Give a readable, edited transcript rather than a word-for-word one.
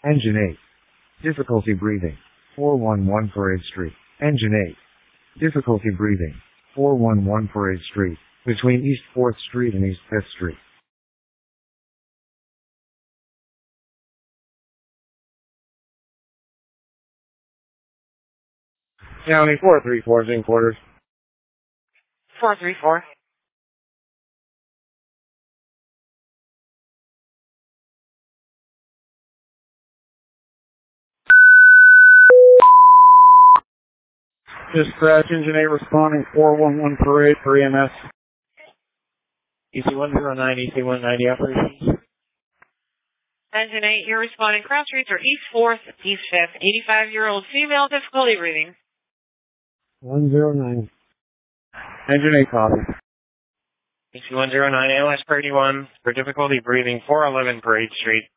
Engine 8. Difficulty breathing. 411 Parade Street. Engine 8. Difficulty breathing. 411 Parade Street. Between East 4th Street and East 5th Street. County 434 is in quarters. 434. Dispatch, Engine 8 responding 411 Parade for EMS. EC109, EC190 operations. Engine 8, you're responding. Cross streets are East 4th, East 5th. 85-year-old female, difficulty breathing. 109. Engine 8 copy. EC109, ALS 31 for difficulty breathing, 411 Parade Street.